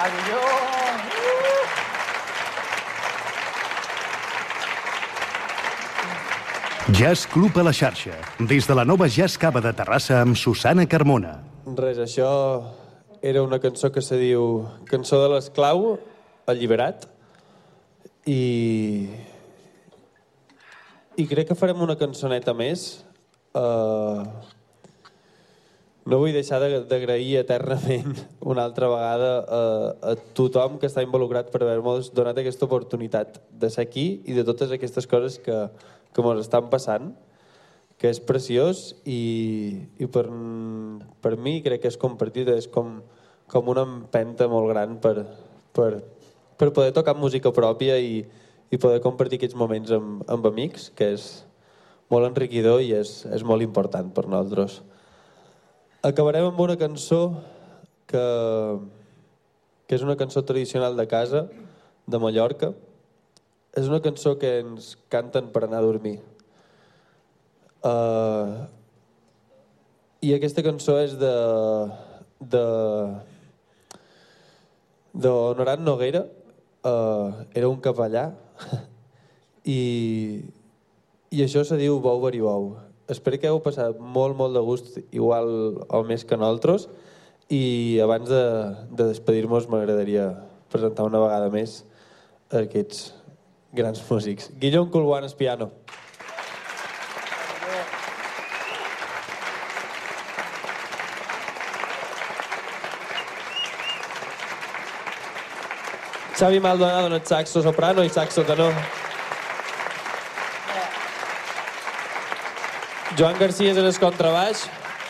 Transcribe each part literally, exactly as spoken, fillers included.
Jazz Club a la xarxa. Des de la nova Jazz Cava de Terrassa amb Susana Carmona. Res, això era una cançó que se diu Cançó de l'esclau, alliberat. I... I crec que farem una cançoneta més. Uh... No vull deixar d'agrair eternament una altra vegada a, a tothom que està involucrat per haver-nos donat aquesta oportunitat de ser aquí i de totes aquestes coses que, que ens estan passant, que és preciós i, i per, per mi crec que és compartit, és com, com una empenta molt gran per, per, per poder tocar música pròpia i, i poder compartir aquests moments amb, amb amics, que és molt enriquidor i és, és molt important per nosaltres. Acabarem amb una cançó que, que és una cançó tradicional de casa, de Mallorca. És una cançó que ens canten per anar a dormir. Uh, I aquesta cançó és de... de d'Honorat Noguera. Uh, era un capellà. I, I això se diu Bou Verí Bou. Espero que heu passat molt, molt de gust, igual o més que nosaltres, i abans de, de despedir-nos m'agradaria presentar una vegada més aquests grans músics. Guillaume Colbuanes, piano. Xavi Maldonado en el saxo soprano i saxo tenor. Joan Garcia és en el contrabaix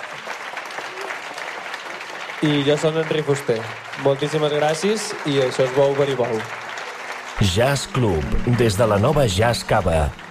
i jo soc Enric Fuster. Moltíssimes gràcies i això és Bou Verí Bou. Jazz Club, des de la nova Jazz Cava.